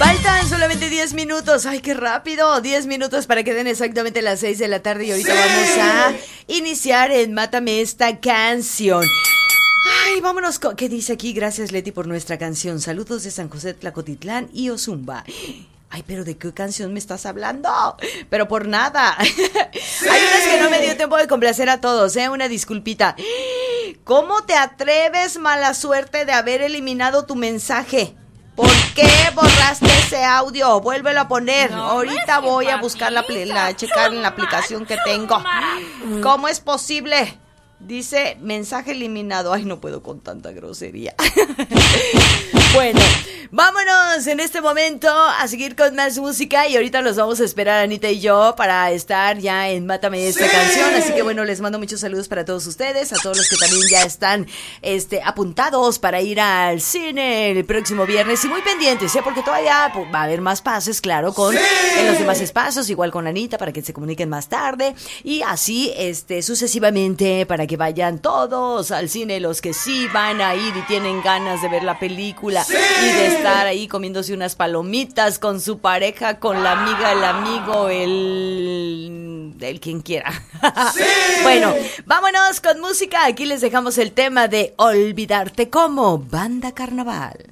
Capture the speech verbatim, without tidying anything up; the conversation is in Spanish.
Faltan solamente diez minutos. Ay, qué rápido. diez minutos para que den exactamente las seis de la tarde. Y ahorita vamos a iniciar en Mátame esta canción. Ay, vámonos con... ¿Qué dice aquí? Gracias, Leti, por nuestra canción. Saludos de San José Tlacotitlán y Ozumba. Ay, pero ¿de qué canción me estás hablando? Pero por nada. Hay unas que no me dio tiempo de complacer a todos, ¿eh? Una disculpita. ¿Cómo te atreves, mala suerte, de haber eliminado tu mensaje? ¿Por qué borraste ese audio? Vuélvelo a poner. No, ahorita voy a buscar la, la checar en la aplicación que tengo. ¿Cómo es posible? Dice mensaje eliminado. Ay, no puedo con tanta grosería. Bueno, vámonos en este momento a seguir con más música y ahorita los vamos a esperar Anita y yo para estar ya en Mátame esta sí. canción. Así que bueno, les mando muchos saludos para todos ustedes, a todos los que también ya están este, apuntados para ir al cine el próximo viernes y muy pendientes, ¿eh? Porque todavía pues, va a haber más pases, claro, con sí. en los demás espacios, igual con Anita para que se comuniquen más tarde y así este, sucesivamente para que vayan todos al cine, los que sí van a ir y tienen ganas de ver la película. Sí. Y de estar ahí comiéndose unas palomitas con su pareja, con la amiga, el amigo, el... el quien quiera. Sí. Bueno, vámonos con música. Aquí les dejamos el tema de Olvidarte como Banda Carnaval.